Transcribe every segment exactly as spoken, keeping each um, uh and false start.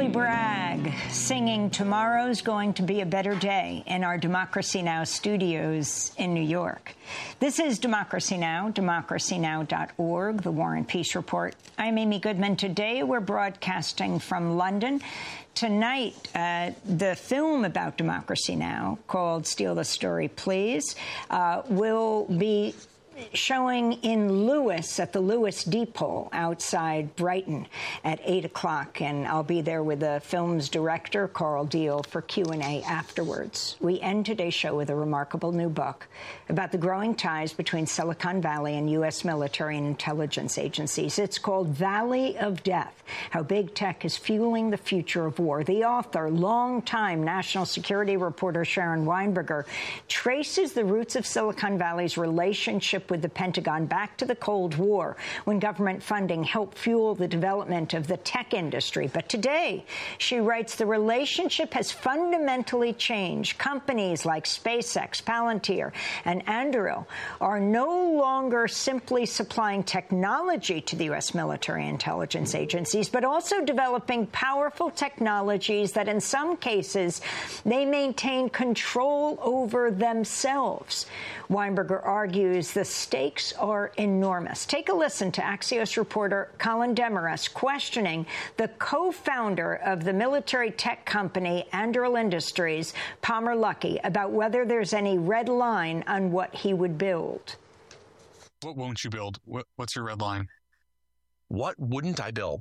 Billy Bragg singing "Tomorrow's Going to Be a Better Day" in our Democracy Now! Studios in New York. This is Democracy Now!, democracy now dot org, The War and Peace Report. I'm Amy Goodman. Today we're broadcasting from London. Tonight, uh, the film about Democracy Now!, called Steal the Story, Please, uh, will be showing in Lewis at the Lewis Depot outside Brighton at eight o'clock, and I'll be there with the film's director, Carl Deal, for Q and A afterwards. We end today's show with a remarkable new book about the growing ties between Silicon Valley and U S military and intelligence agencies. It's called Valley of Death: How Big Tech is Fueling the Future of War. The author, longtime national security reporter Sharon Weinberger, traces the roots of Silicon Valley's relationship with the Pentagon back to the Cold War, when government funding helped fuel the development of the tech industry. But today, she writes, the relationship has fundamentally changed. Companies like SpaceX, Palantir, and Anduril are no longer simply supplying technology to the U S military intelligence agencies, but also developing powerful technologies that in some cases they maintain control over themselves. Weinberger argues the stakes are enormous. Take a listen to Axios reporter Colin Demarest questioning the co-founder of the military tech company Anduril Industries, Palmer Luckey, about whether there's any red line on what he would build. What won't you build? What's your red line? What wouldn't I build?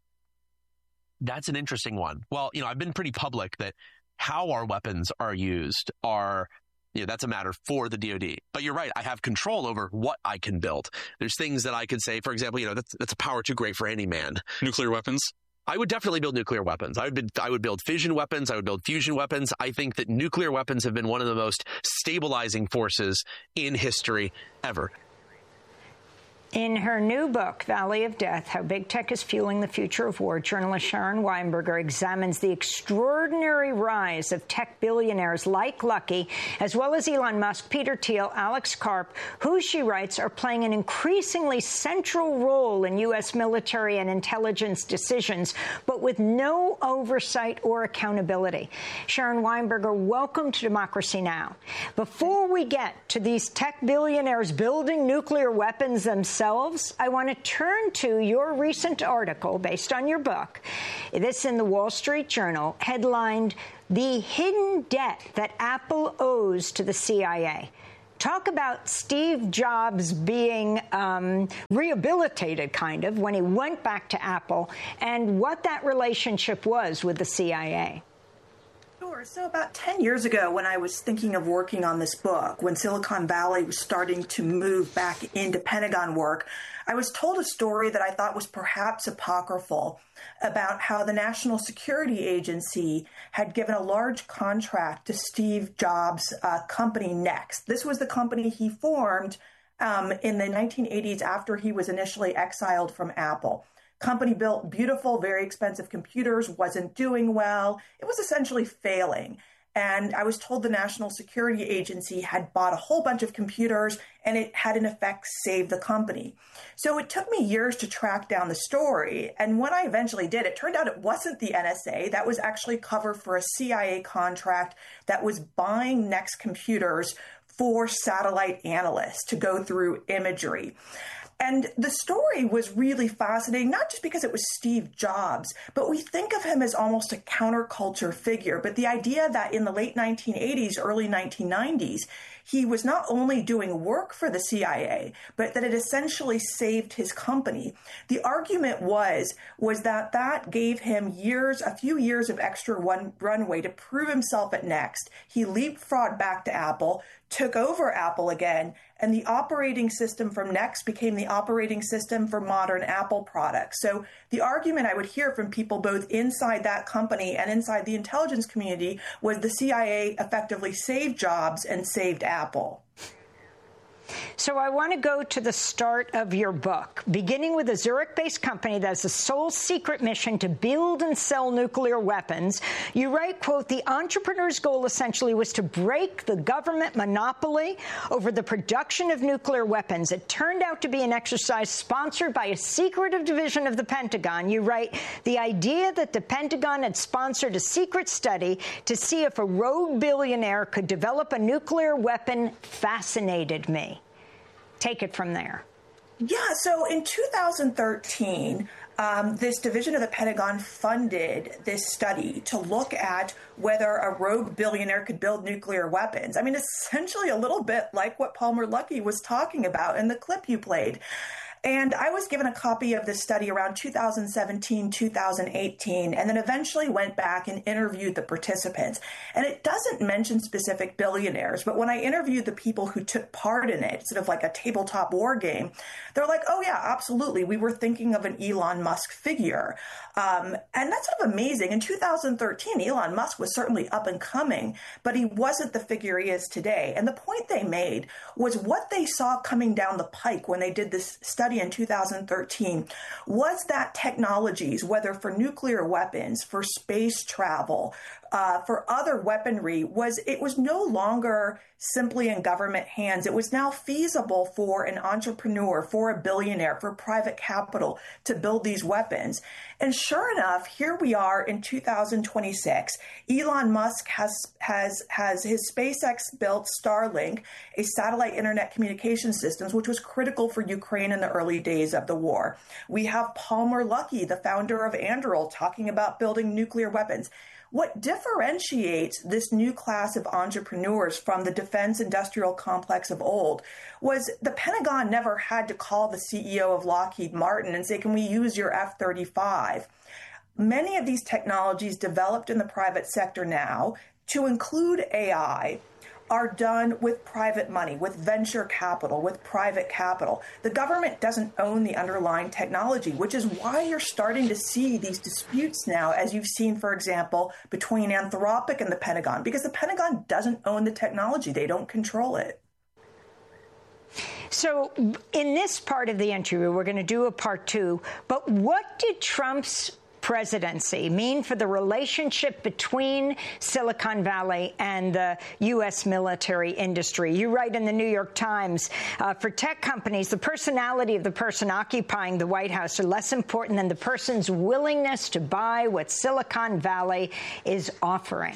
That's an interesting one. Well, you know, I've been pretty public that how our weapons are used are Yeah, that's a matter for the D O D. But you're right. I have control over what I can build. There's things that I could say, for example, you know, that's, that's a power too great for any man. Nuclear weapons? I would definitely build nuclear weapons. I would, be, I would build fission weapons. I would build fusion weapons. I think that nuclear weapons have been one of the most stabilizing forces in history ever. In her new book, Valley of Death: How Big Tech is Fueling the Future of War, journalist Sharon Weinberger examines the extraordinary rise of tech billionaires like Luckey, as well as Elon Musk, Peter Thiel, Alex Karp, who, she writes, are playing an increasingly central role in U S military and intelligence decisions, but with no oversight or accountability. Sharon Weinberger, welcome to Democracy Now! Before we get to these tech billionaires building nuclear weapons themselves, I want to turn to your recent article based on your book. This in the Wall Street Journal, headlined "The Hidden Debt That Apple Owes to the C I A." Talk about Steve Jobs being um, rehabilitated, kind of, when he went back to Apple, and what that relationship was with the C I A. Sure. So about ten years ago, when I was thinking of working on this book, when Silicon Valley was starting to move back into Pentagon work, I was told a story that I thought was perhaps apocryphal about how the National Security Agency had given a large contract to Steve Jobs' uh, company Next. This was the company he formed um, in the nineteen eighties after he was initially exiled from Apple. Company built beautiful, very expensive computers, wasn't doing well. It was essentially failing. And I was told the National Security Agency had bought a whole bunch of computers and it had in effect saved the company. So it took me years to track down the story. And when I eventually did, it turned out it wasn't the N S A. That was actually cover for a C I A contract that was buying Next computers for satellite analysts to go through imagery. And the story was really fascinating, not just because it was Steve Jobs, but we think of him as almost a counterculture figure. But the idea that in the late nineteen eighties, early nineteen nineties, he was not only doing work for the C I A, but that it essentially saved his company. The argument was, was that that gave him years, a few years of extra one runway to prove himself at Next. He leapfrogged back to Apple, took over Apple again, and the operating system from Next became the operating system for modern Apple products. So the argument I would hear from people both inside that company and inside the intelligence community was the C I A effectively saved Jobs and saved Apple. So I want to go to the start of your book, beginning with a Zurich-based company that has a sole secret mission to build and sell nuclear weapons. You write, quote, the entrepreneur's goal essentially was to break the government monopoly over the production of nuclear weapons. It turned out to be an exercise sponsored by a secretive division of the Pentagon. You write, the idea that the Pentagon had sponsored a secret study to see if a rogue billionaire could develop a nuclear weapon fascinated me. Take it from there. Yeah, so in two thousand thirteen, um, this division of the Pentagon funded this study to look at whether a rogue billionaire could build nuclear weapons. I mean, essentially a little bit like what Palmer Luckey was talking about in the clip you played. And I was given a copy of this study around two thousand seventeen, two thousand eighteen, and then eventually went back and interviewed the participants. And it doesn't mention specific billionaires, but when I interviewed the people who took part in it, sort of like a tabletop war game, they're like, oh yeah, absolutely. We were thinking of an Elon Musk figure. Um, and that's sort of amazing. In two thousand thirteen, Elon Musk was certainly up and coming, but he wasn't the figure he is today. And the point they made was what they saw coming down the pike when they did this study in two thousand thirteen was that technologies, whether for nuclear weapons, for space travel, uh, for other weaponry, was it was no longer simply in government hands. It was now feasible for an entrepreneur, for a billionaire, for private capital to build these weapons. And sure enough, here we are in two thousand twenty-six. Elon Musk has has has his SpaceX built Starlink, a satellite internet communication systems, which was critical for Ukraine in the early days of the war. We have Palmer Luckey, the founder of Anduril, talking about building nuclear weapons. What differentiates this new class of entrepreneurs from the defense industrial complex of old was the Pentagon never had to call the C E O of Lockheed Martin and say, can we use your F thirty-five? Many of these technologies developed in the private sector now, to include A I, are done with private money, with venture capital, with private capital. The government doesn't own the underlying technology, which is why you're starting to see these disputes now, as you've seen, for example, between Anthropic and the Pentagon, because the Pentagon doesn't own the technology. They don't control it. So in this part of the interview, we're going to do a part two, but what did Trump's presidency mean for the relationship between Silicon Valley and the U S military industry? You write in the New York Times, uh, for tech companies, the personality of the person occupying the White House are less important than the person's willingness to buy what Silicon Valley is offering.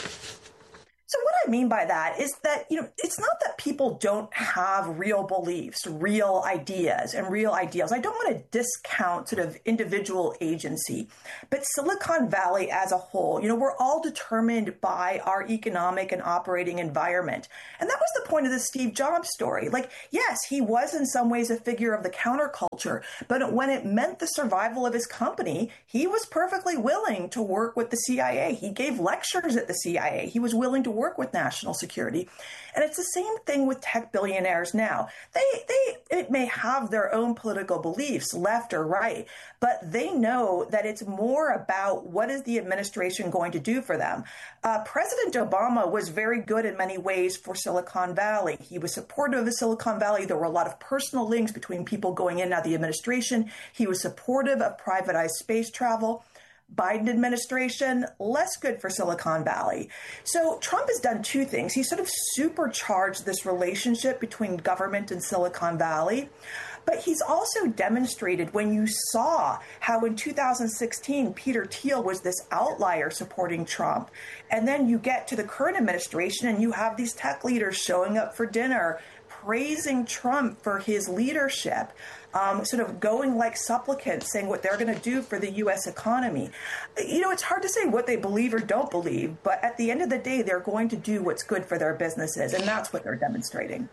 So what I mean by that is that, you know, it's not that people don't have real beliefs, real ideas, and real ideals. I don't want to discount sort of individual agency, but Silicon Valley as a whole, you know, we're all determined by our economic and operating environment. And that was the point of the Steve Jobs story. Like, yes, he was in some ways a figure of the counterculture, but when it meant the survival of his company, he was perfectly willing to work with the C I A. He gave lectures at the C I A. He was willing to work with national security. And it's the same thing with tech billionaires now. They, they, it may have their own political beliefs, left or right, but they know that it's more about what is the administration going to do for them. Uh, President Obama was very good in many ways for Silicon Valley. He was supportive of Silicon Valley. There were a lot of personal links between people going in and out of the administration. He was supportive of privatized space travel. Biden administration, less good for Silicon Valley. So Trump has done two things. He sort of supercharged this relationship between government and Silicon Valley. But he's also demonstrated, when you saw how in two thousand sixteen, Peter Thiel was this outlier supporting Trump, and then you get to the current administration and you have these tech leaders showing up for dinner, praising Trump for his leadership, um, sort of going like supplicants, saying what they're going to do for the U S economy. You know, it's hard to say what they believe or don't believe, but at the end of the day, they're going to do what's good for their businesses, and that's what they're demonstrating.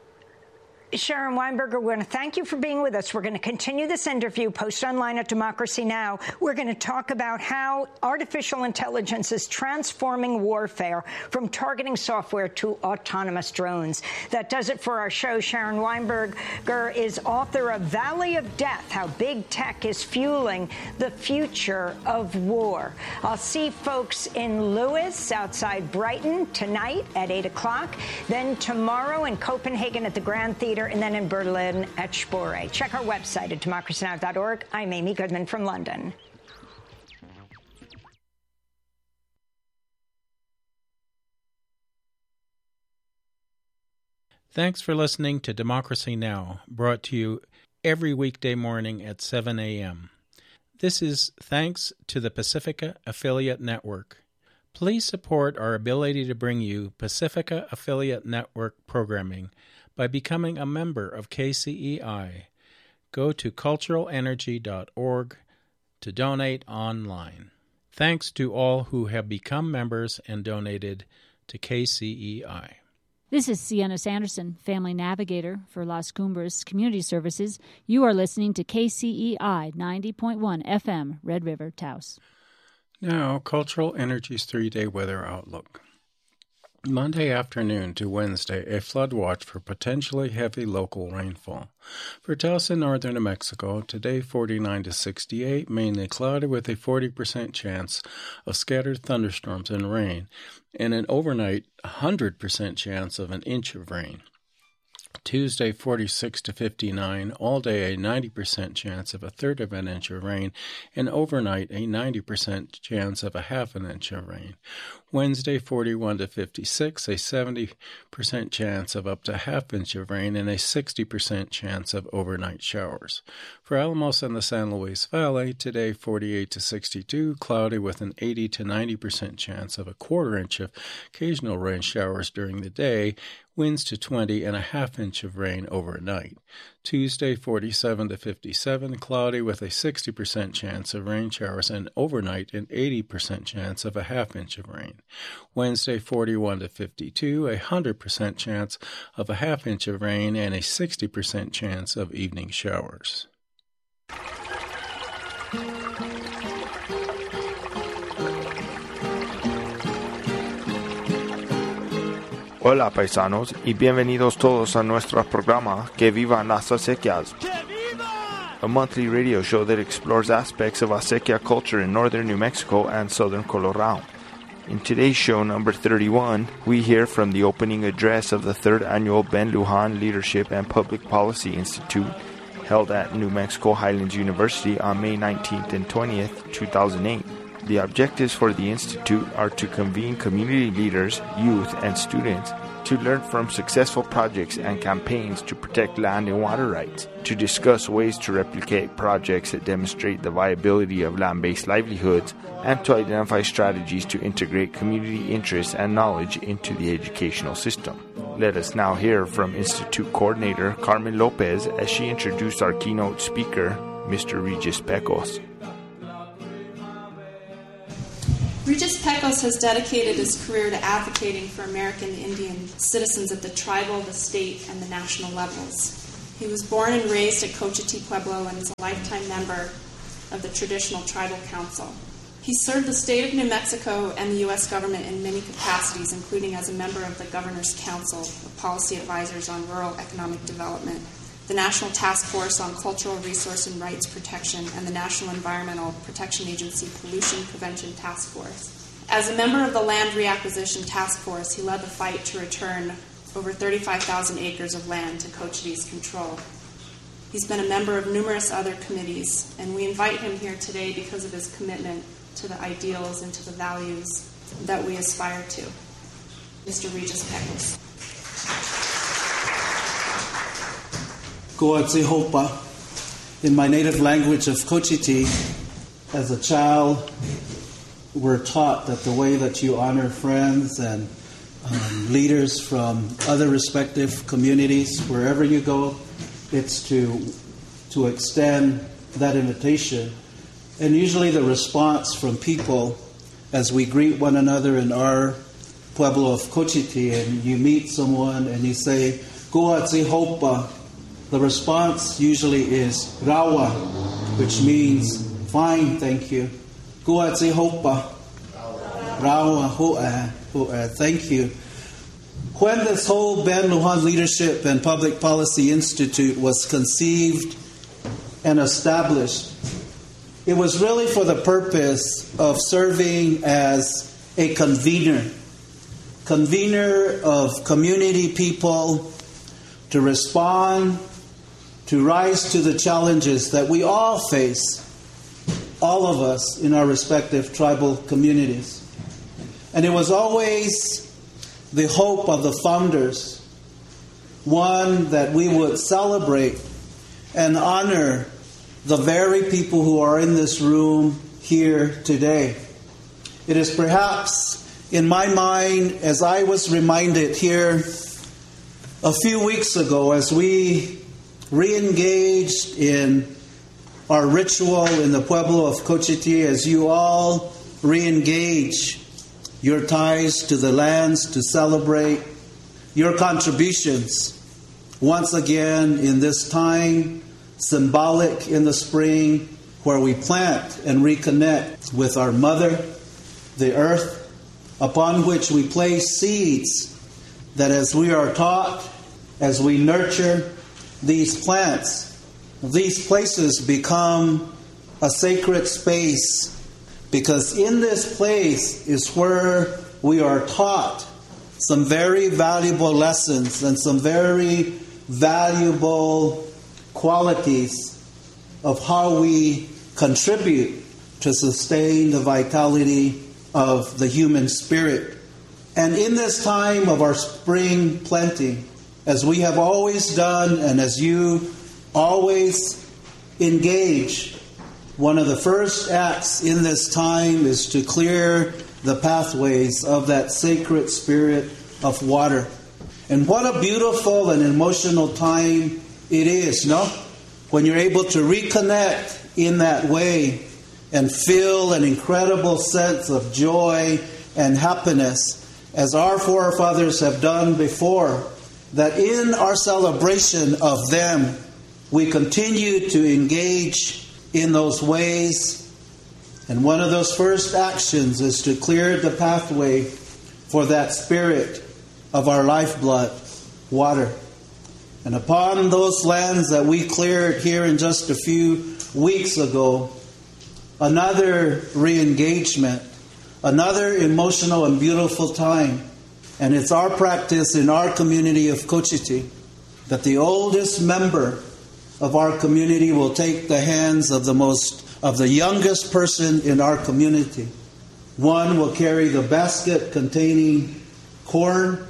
Sharon Weinberger, we're going to thank you for being with us. We're going to continue this interview, post online at Democracy Now! We're going to talk about how artificial intelligence is transforming warfare from targeting software to autonomous drones. That does it for our show. Sharon Weinberger is author of Valley of Death, How Big Tech is Fueling the Future of War. I'll see folks in Lewis outside Brighton tonight at eight o'clock. Then tomorrow in Copenhagen at the Grand Theater there, and then in Berlin at Spore. Check our website at democracy now dot org. I'm Amy Goodman from London. Thanks for listening to Democracy Now!, brought to you every weekday morning at seven a.m. This is thanks to the Pacifica Affiliate Network. Please support our ability to bring you Pacifica Affiliate Network programming by becoming a member of K C E I. Go to cultural energy dot org to donate online. Thanks to all who have become members and donated to K C E I. This is Sienna Sanderson, Family Navigator for Las Cumbres Community Services. You are listening to K C E I ninety point one F M, Red River, Taos. Now, Cultural Energy's three-day weather outlook. Monday afternoon to Wednesday, a flood watch for potentially heavy local rainfall. For Taos in northern New Mexico, today forty-nine to sixty-eight, mainly cloudy with a forty percent chance of scattered thunderstorms and rain, and an overnight one hundred percent chance of an inch of rain. Tuesday, forty-six to fifty-nine, all day a ninety percent chance of a third of an inch of rain, and overnight a ninety percent chance of a half an inch of rain. Wednesday, forty-one to fifty-six, a seventy percent chance of up to half inch of rain, and a sixty percent chance of overnight showers. For Alamos and the San Luis Valley, today forty-eight to sixty-two, cloudy with an eighty to ninety percent chance of a quarter inch of occasional rain showers during the day, winds to twenty and a half inch of rain overnight. Tuesday, forty-seven to fifty-seven, cloudy with a sixty percent chance of rain showers, and overnight an eighty percent chance of a half inch of rain. Wednesday, forty-one to fifty-two, a one hundred percent chance of a half inch of rain, and a sixty percent chance of evening showers. Hola paisanos y bienvenidos todos a nuestro programa Que Vivan las Acequias, a monthly radio show that explores aspects of acequia culture in northern New Mexico and southern Colorado. In today's show number thirty-one, we hear from the opening address of the third annual Ben Lujan Leadership and Public Policy Institute held at New Mexico Highlands University on May nineteenth and twentieth, two thousand eight. The objectives for the Institute are to convene community leaders, youth, and students to learn from successful projects and campaigns to protect land and water rights, to discuss ways to replicate projects that demonstrate the viability of land-based livelihoods, and to identify strategies to integrate community interests and knowledge into the educational system. Let us now hear from Institute Coordinator Carmen Lopez as she introduced our keynote speaker, Mister Regis Pecos. Regis Pecos has dedicated his career to advocating for American Indian citizens at the tribal, the state, and the national levels. He was born and raised at Cochiti Pueblo and is a lifetime member of the Traditional Tribal Council. He served the state of New Mexico and the U S government in many capacities, including as a member of the Governor's Council of Policy Advisors on Rural Economic Development, the National Task Force on Cultural Resource and Rights Protection, and the National Environmental Protection Agency Pollution Prevention Task Force. As a member of the Land Reacquisition Task Force, he led the fight to return over thirty-five thousand acres of land to Cochiti's control. He's been a member of numerous other committees, and we invite him here today because of his commitment to the ideals and to the values that we aspire to. Mister Regis Pecos. Goatse Hopa, in my native language of Cochiti. As a child, we're taught that the way that you honor friends and um, leaders from other respective communities, wherever you go, it's to to extend that invitation. And usually the response from people as we greet one another in our pueblo of Cochiti, and you meet someone and you say, Goatse Hopa, the response usually is Rawa, which means fine, thank you. Goatse Hopa. Rawa Ho'a, Ho'a, thank you. When this whole Ben Lujan Leadership and Public Policy Institute was conceived and established, it was really for the purpose of serving as a convener, convener of community people, to respond, to rise to the challenges that we all face, all of us in our respective tribal communities. And it was always the hope of the founders, one, that we would celebrate and honor the very people who are in this room here today. It is perhaps in my mind, as I was reminded here a few weeks ago, as we re-engaged in our ritual in the Pueblo of Cochiti, as you all re-engage your ties to the lands to celebrate your contributions once again in this time, symbolic in the spring, where we plant and reconnect with our mother, the earth, upon which we place seeds that as we are taught, as we nurture these plants, these places become a sacred space, because in this place is where we are taught some very valuable lessons and some very valuable qualities of how we contribute to sustain the vitality of the human spirit. And in this time of our spring planting, as we have always done and as you always engage, one of the first acts in this time is to clear the pathways of that sacred spirit of water. And what a beautiful and emotional time it is, no? When you're able to reconnect in that way and feel an incredible sense of joy and happiness, as our forefathers have done before, that in our celebration of them, we continue to engage in those ways. And one of those first actions is to clear the pathway for that spirit of our lifeblood, water. And upon those lands that we cleared here in just a few weeks ago, another re-engagement, another emotional and beautiful time. And it's our practice in our community of Cochiti that the oldest member of our community will take the hands of the most of the youngest person in our community. One will carry the basket containing corn,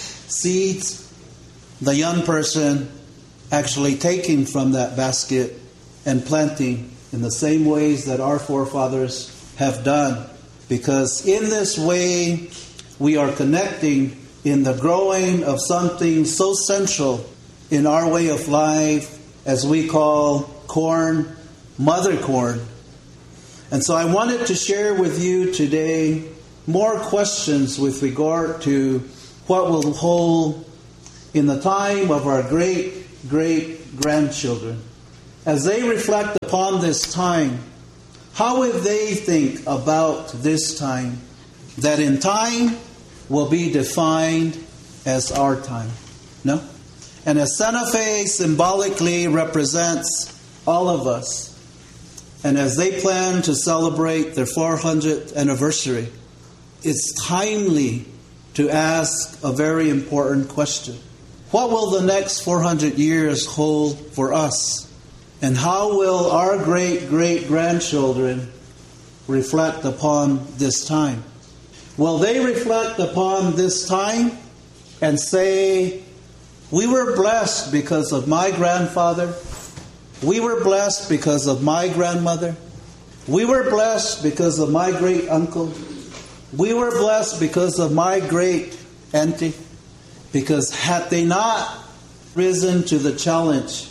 seeds, the young person actually taking from that basket and planting in the same ways that our forefathers have done. Because in this way, we are connecting in the growing of something so central in our way of life as we call corn, mother corn. And so I wanted to share with you today more questions with regard to what will hold in the time of our great, great grandchildren. As they reflect upon this time, how would they think about this time that in time will be defined as our time? No? And as Santa Fe symbolically represents all of us, and as they plan to celebrate their four hundredth anniversary, it's timely to ask a very important question. What will the next four hundred years hold for us? And how will our great-great-grandchildren reflect upon this time? Will they reflect upon this time and say, we were blessed because of my grandfather. We were blessed because of my grandmother. We were blessed because of my great-uncle. We were blessed because of my great-auntie. Because had they not risen to the challenge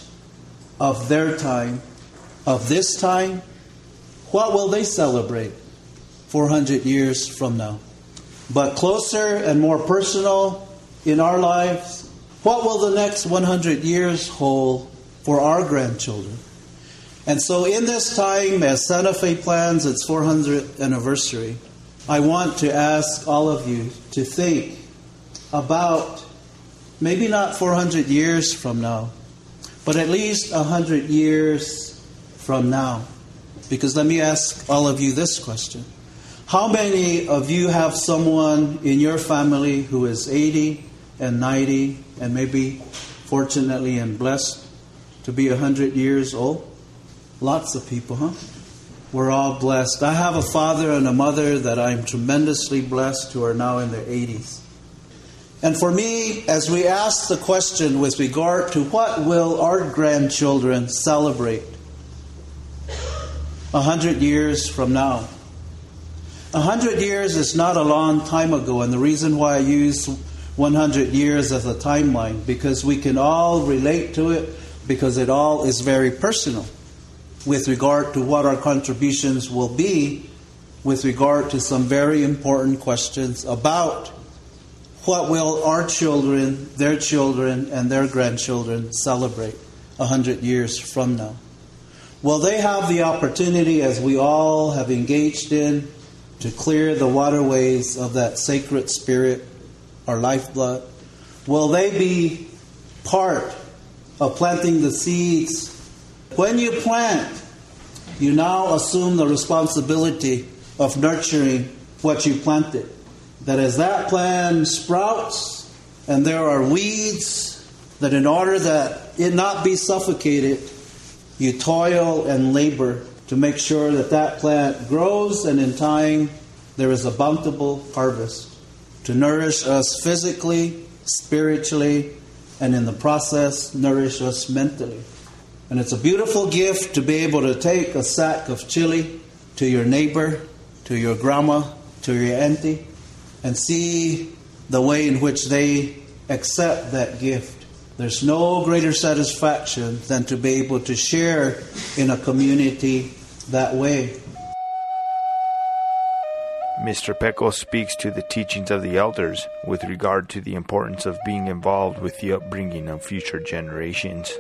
of their time, of this time, what will they celebrate four hundred years from now? But closer and more personal in our lives, what will the next one hundred years hold for our grandchildren? And so in this time, as Santa Fe plans its four hundredth anniversary, I want to ask all of you to think about maybe not four hundred years from now, but at least one hundred years from now. Because let me ask all of you this question. How many of you have someone in your family who is eighty and ninety and maybe fortunately and blessed to be one hundred years old? Lots of people, huh? We're all blessed. I have a father and a mother that I'm tremendously blessed who are now in their eighties. And for me, as we ask the question with regard to what will our grandchildren celebrate a hundred years from now? A hundred years is not a long time ago, and the reason why I use one hundred years as a timeline, because we can all relate to it, because it all is very personal with regard to what our contributions will be with regard to some very important questions about what will our children, their children, and their grandchildren celebrate a hundred years from now. Will they have the opportunity, as we all have engaged in, to clear the waterways of that sacred spirit, our lifeblood? Will they be part of planting the seeds? When you plant, you now assume the responsibility of nurturing what you planted. That as that plant sprouts and there are weeds, that in order that it not be suffocated, you toil and labor to make sure that that plant grows, and in time there is a bountiful harvest to nourish us physically, spiritually, and in the process nourish us mentally. And it's a beautiful gift to be able to take a sack of chili to your neighbor, to your grandma, to your auntie, and see the way in which they accept that gift. There's no greater satisfaction than to be able to share in a community that way. Mister Pecos speaks to the teachings of the elders with regard to the importance of being involved with the upbringing of future generations.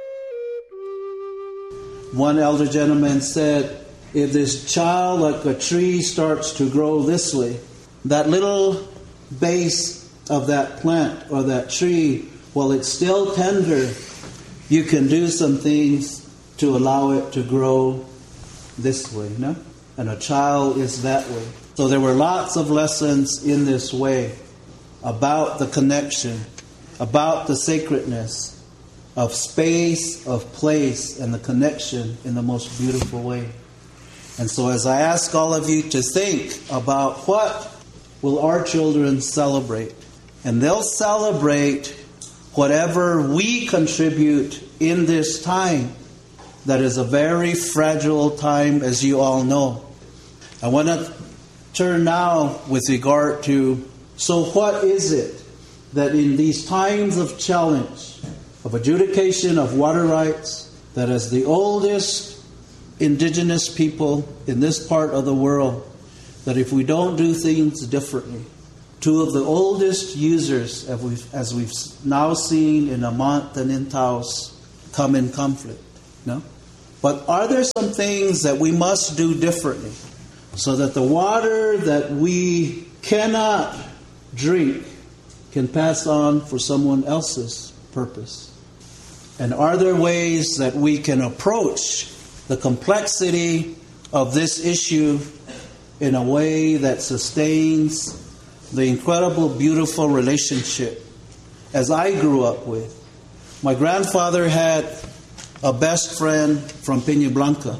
One elder gentleman said, if this child like a tree starts to grow this way, that little base of that plant or that tree, while it's still tender, you can do some things to allow it to grow this way, no? And a child is that way. So there were lots of lessons in this way about the connection, about the sacredness of space, of place, and the connection in the most beautiful way. And so as I ask all of you to think about what will our children celebrate, and they'll celebrate whatever we contribute in this time that is a very fragile time, as you all know. I want to turn now with regard to, so what is it that in these times of challenge, of adjudication of water rights, that as the oldest indigenous people in this part of the world, that if we don't do things differently, two of the oldest users, as we've, as we've now seen in Amant and in Taos, come in conflict. No? But are there some things that we must do differently so that the water that we cannot drink can pass on for someone else's purpose? And are there ways that we can approach the complexity of this issue in a way that sustains the incredible, beautiful relationship as I grew up with? My grandfather had a best friend from Peña Blanca.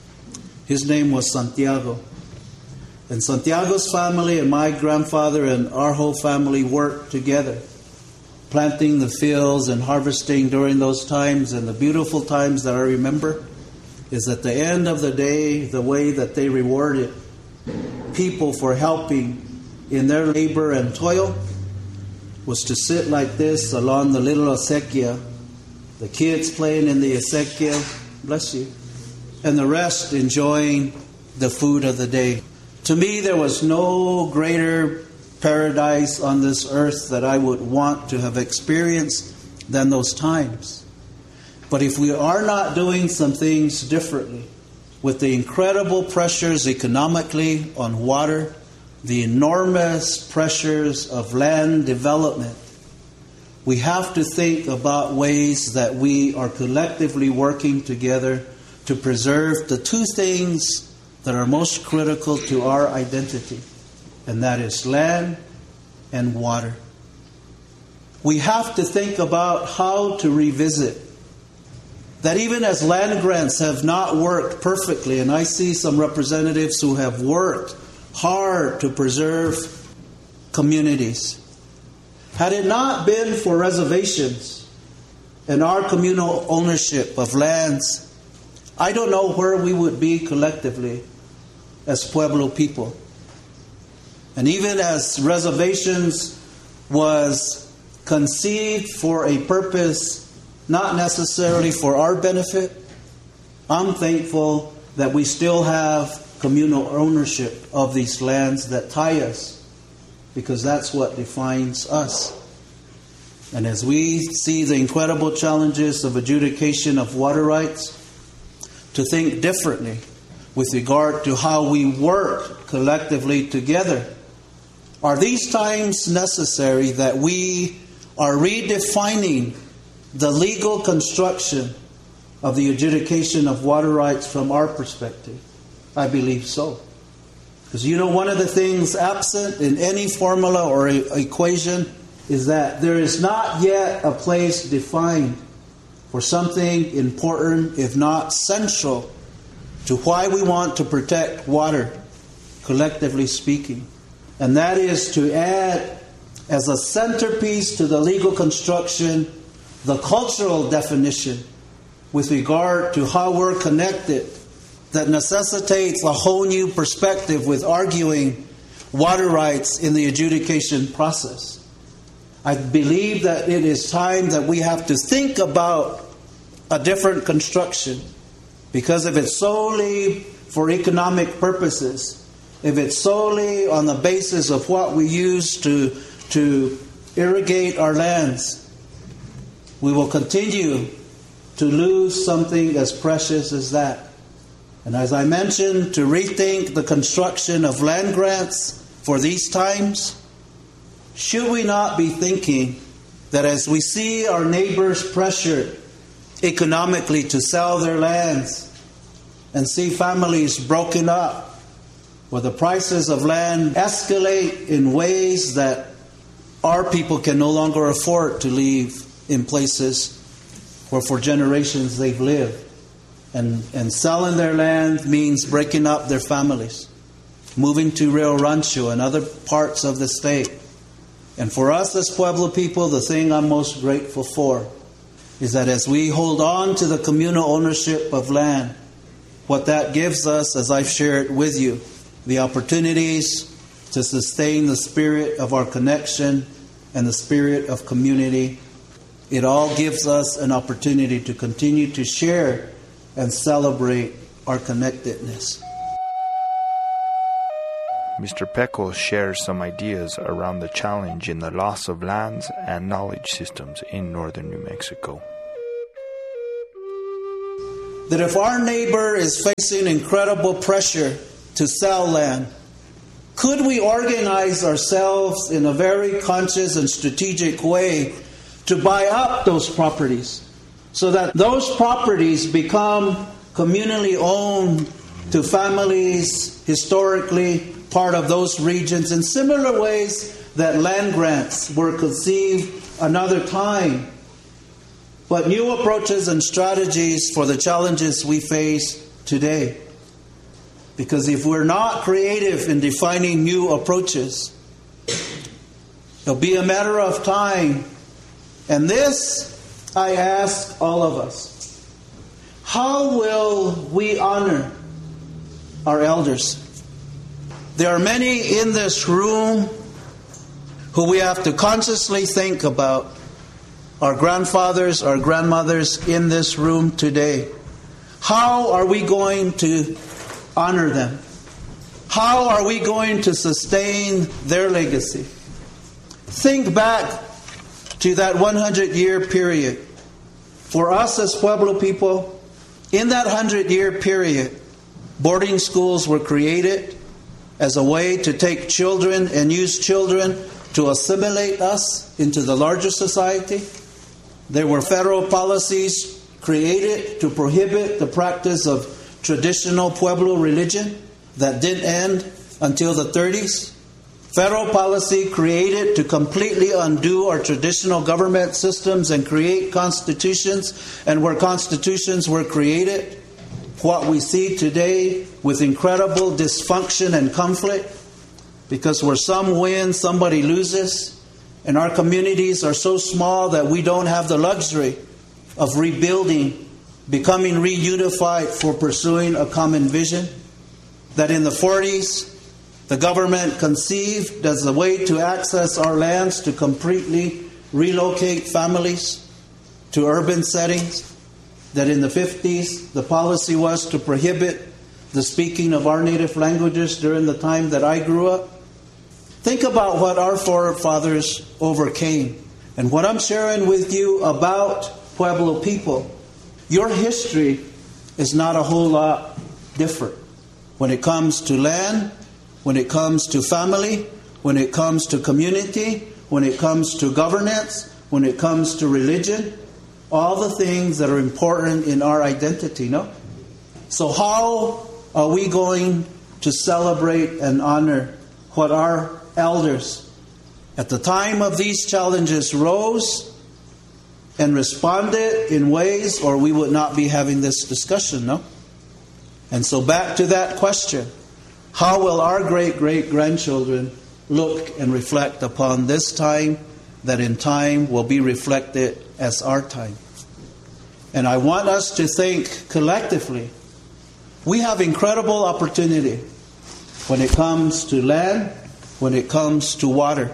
His name was Santiago. And Santiago's family and my grandfather and our whole family worked together, planting the fields and harvesting during those times. And the beautiful times that I remember is at the end of the day, the way that they rewarded people for helping in their labor and toil was to sit like this along the little acequia, the kids playing in the acequia, bless you, and the rest enjoying the food of the day. To me, there was no greater paradise on this earth that I would want to have experienced than those times. But if we are not doing some things differently, with the incredible pressures economically on water, the enormous pressures of land development, we have to think about ways that we are collectively working together to preserve the two things that are most critical to our identity, and that is land and water. we have to think about how to revisit. That even as land grants have not worked perfectly, and I see some representatives who have worked hard to preserve communities. Had it not been for reservations and our communal ownership of lands, I don't know where we would be collectively as Pueblo people. And even as reservations was conceived for a purpose not necessarily for our benefit, I'm thankful that we still have communal ownership of these lands that tie us, because that's what defines us. And as we see the incredible challenges of adjudication of water rights, to think differently with regard to how we work collectively together. Are these times necessary that we are redefining the legal construction of the adjudication of water rights from our perspective? I believe so. Because you know, one of the things absent in any formula or a- equation is that there is not yet a place defined for something important, if not central, to why we want to protect water, collectively speaking. And that is to add as a centerpiece to the legal construction the cultural definition with regard to how we're connected, that necessitates a whole new perspective with arguing water rights in the adjudication process. I believe that it is time that we have to think about a different construction, because if it's solely for economic purposes, if it's solely on the basis of what we use to, to irrigate our lands, we will continue to lose something as precious as that. And as I mentioned, to rethink the construction of land grants for these times, should we not be thinking that as we see our neighbors pressured economically to sell their lands and see families broken up, where the prices of land escalate in ways that our people can no longer afford to live in places where for generations they've lived. And, and selling their land means breaking up their families, moving to Rio Rancho and other parts of the state. And for us as Pueblo people, the thing I'm most grateful for is that as we hold on to the communal ownership of land, what that gives us, as I've shared with you, the opportunities to sustain the spirit of our connection and the spirit of community. It all gives us an opportunity to continue to share and celebrate our connectedness. Mister Pecos shares some ideas around the challenge in the loss of lands and knowledge systems in northern New Mexico. That if our neighbor is facing incredible pressure to sell land, could we organize ourselves in a very conscious and strategic way to buy up those properties so that those properties become communally owned to families historically part of those regions in similar ways that land grants were conceived another time? But new approaches and strategies for the challenges we face today. Because if we're not creative in defining new approaches, it'll be a matter of time. And this, I ask all of us, how will we honor our elders? There are many in this room who we have to consciously think about. Our grandfathers, our grandmothers in this room today. How are we going to honor them? How are we going to sustain their legacy? Think back to that hundred-year period. For us as Pueblo people, in that hundred-year period, boarding schools were created as a way to take children and use children to assimilate us into the larger society. There were federal policies created to prohibit the practice of traditional Pueblo religion that didn't end until the thirties. Federal policy created to completely undo our traditional government systems and create constitutions, and where constitutions were created, what we see today with incredible dysfunction and conflict, because where some win, somebody loses, and our communities are so small that we don't have the luxury of rebuilding, becoming reunified for pursuing a common vision, that in the forties, the government conceived as a way to access our lands to completely relocate families to urban settings, that in the fifties, the policy was to prohibit the speaking of our native languages during the time that I grew up. Think about what our forefathers overcame. And what I'm sharing with you about Pueblo people, your history is not a whole lot different when it comes to land, when it comes to family, when it comes to community, when it comes to governance, when it comes to religion, all the things that are important in our identity, no? So how are we going to celebrate and honor what our elders at the time of these challenges rose and responded in ways, or we would not be having this discussion, no? And so back to that question, how will our great-great-grandchildren look and reflect upon this time that in time will be reflected as our time? And I want us to think collectively. We have incredible opportunity when it comes to land, when it comes to water.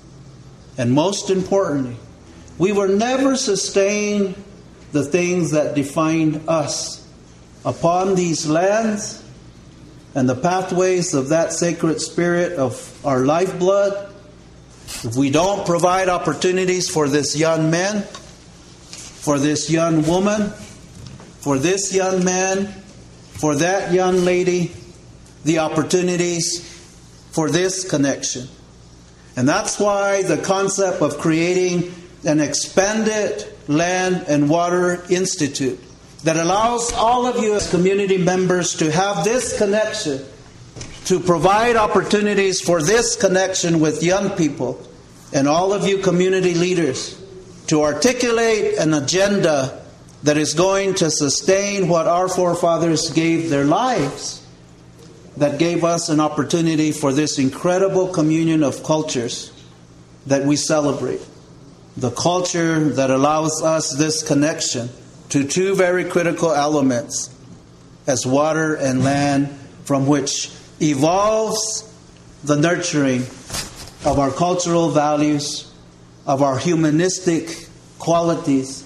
And most importantly, we will never sustain the things that define us upon these lands and the pathways of that sacred spirit of our lifeblood. If we don't provide opportunities for this young man, for this young woman, for this young man, for that young lady, the opportunities for this connection. And that's why the concept of creating an expanded land and water institute that allows all of you as community members to have this connection, to provide opportunities for this connection with young people, and all of you community leaders to articulate an agenda that is going to sustain what our forefathers gave their lives, that gave us an opportunity for this incredible communion of cultures that we celebrate. The culture that allows us this connection to two very critical elements as water and land, from which evolves the nurturing of our cultural values, of our humanistic qualities.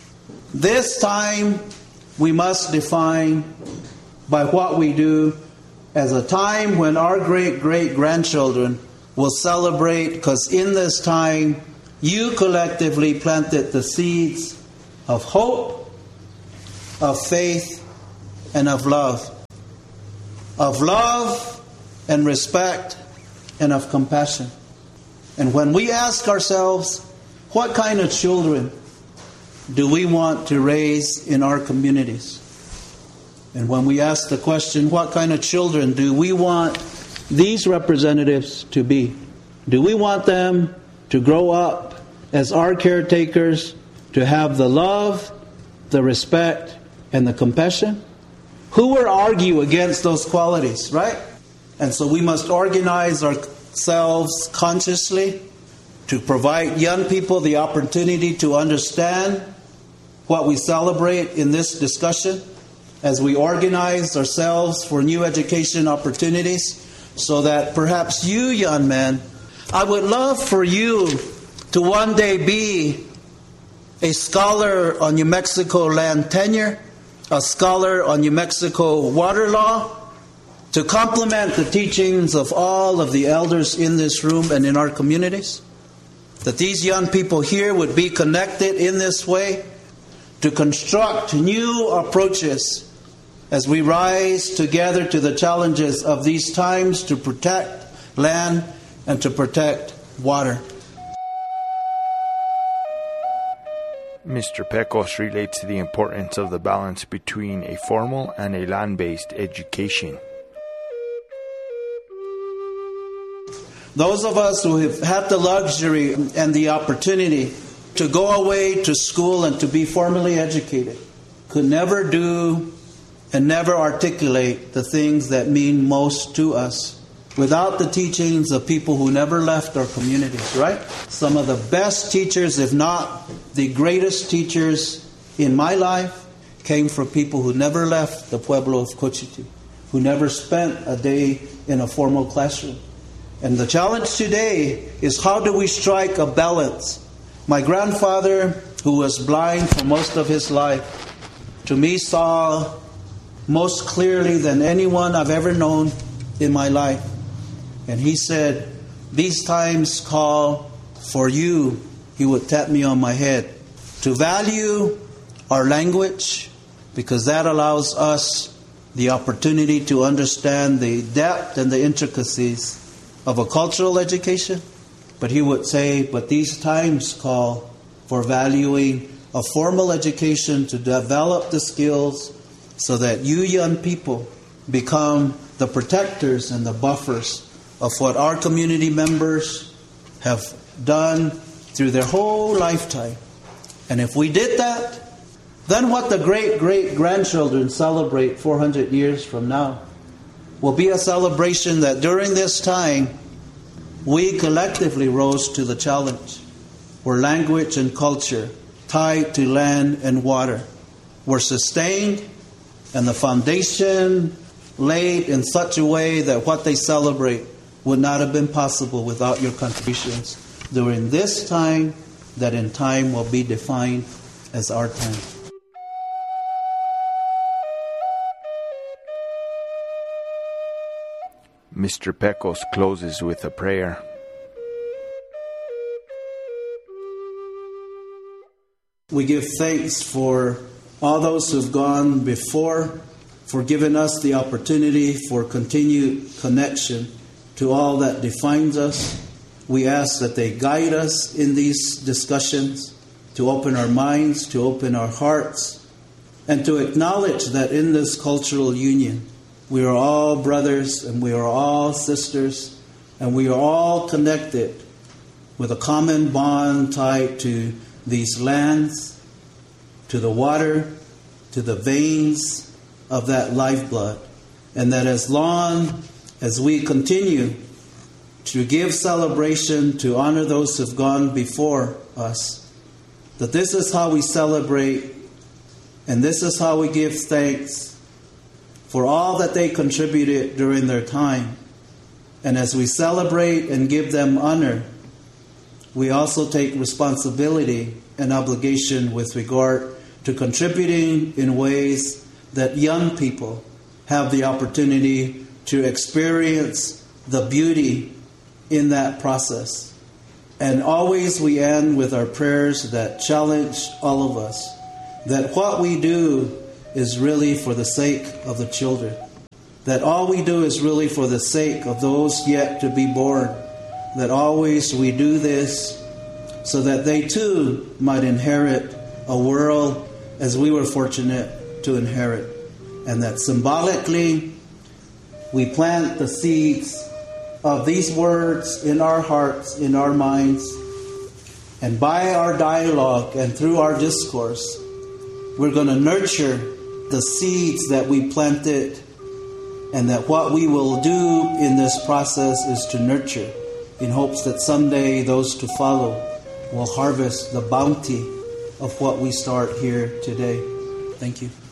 This time we must define by what we do as a time when our great-great-grandchildren will celebrate, because in this time you collectively planted the seeds of hope, of faith, and of love. Of love and respect and of compassion. And when we ask ourselves, what kind of children do we want to raise in our communities? And when we ask the question, what kind of children do we want these representatives to be? Do we want them to grow up as our caretakers, to have the love, the respect, and the compassion? Who would argue against those qualities, right? And so we must organize ourselves consciously to provide young people the opportunity to understand what we celebrate in this discussion, as we organize ourselves for new education opportunities, so that perhaps you, young men, I would love for you to one day be a scholar on New Mexico land tenure, a scholar on New Mexico water law, to complement the teachings of all of the elders in this room and in our communities. That these young people here would be connected in this way to construct new approaches as we rise together to the challenges of these times to protect land and to protect water. Mister Pecos relates the importance of the balance between a formal and a land-based education. Those of us who have had the luxury and the opportunity to go away to school and to be formally educated could never do and never articulate the things that mean most to us without the teachings of people who never left our communities, right? Some of the best teachers, if not the greatest teachers in my life, came from people who never left the pueblo of Cochiti, who never spent a day in a formal classroom. And the challenge today is, how do we strike a balance? My grandfather, who was blind for most of his life, to me saw most clearly than anyone I've ever known in my life. And he said, these times call for you, he would tap me on my head, to value our language, because that allows us the opportunity to understand the depth and the intricacies of a cultural education. But he would say, but these times call for valuing a formal education to develop the skills so that you young people become the protectors and the buffers of what our community members have done through their whole lifetime. And if we did that, then what the great-great-grandchildren celebrate four hundred years from now will be a celebration that during this time we collectively rose to the challenge, where language and culture tied to land and water were sustained, and the foundation laid in such a way that what they celebrate would not have been possible without your contributions during this time that in time will be defined as our time. Mister Pecos closes with a prayer. We give thanks for all those who've gone before, for giving us the opportunity for continued connection to all that defines us. We ask that they guide us in these discussions, to open our minds, to open our hearts, and to acknowledge that in this cultural union, we are all brothers and we are all sisters, and we are all connected with a common bond tied to these lands, to the water, to the veins of that lifeblood. And that as long as we continue to give celebration, to honor those who have gone before us, that this is how we celebrate and this is how we give thanks for all that they contributed during their time. And as we celebrate and give them honor, we also take responsibility and obligation with regard to contributing in ways that young people have the opportunity to experience the beauty in that process. And always we end with our prayers that challenge all of us, that what we do is really for the sake of the children, that all we do is really for the sake of those yet to be born, that always we do this so that they too might inherit a world as we were fortunate to inherit, and that symbolically we plant the seeds of these words in our hearts, in our minds, and by our dialogue and through our discourse, we're going to nurture the seeds that we planted, and that what we will do in this process is to nurture in hopes that someday those to follow will harvest the bounty of what we start here today. Thank you.